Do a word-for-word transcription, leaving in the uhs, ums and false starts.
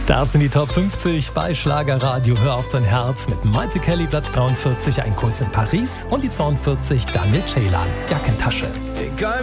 Das sind die Top fünfzig bei Schlagerradio. Hör auf dein Herz mit Maite Kelly, Platz dreiundvierzig, Ein Kuss in Paris. Und die zweiundvierzig, Daniel Ceylan, Jackentasche. Egal